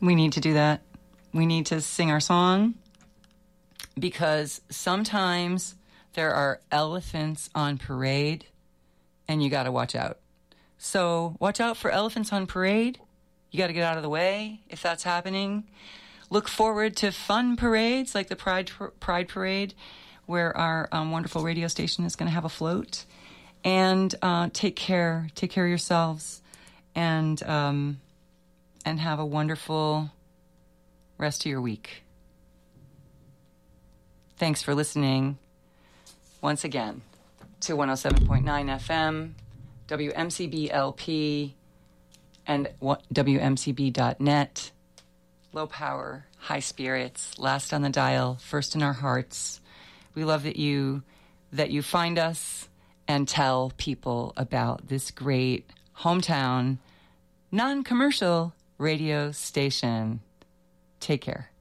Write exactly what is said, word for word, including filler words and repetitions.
We need to do that. We need to sing our song because sometimes there are elephants on parade and you got to watch out. So watch out for elephants on parade. You got to get out of the way if that's happening. Look forward to fun parades like the Pride Pride Parade, where our um, wonderful radio station is going to have a float. And uh, take care, take care of yourselves, and um, and have a wonderful rest of your week. Thanks for listening once again to one oh seven point nine F M, W M C B L P, and W M C B dot net. Low power, high spirits, last on the dial, first in our hearts. We love that you that you find us and tell people about this great hometown, non-commercial radio station. Take care.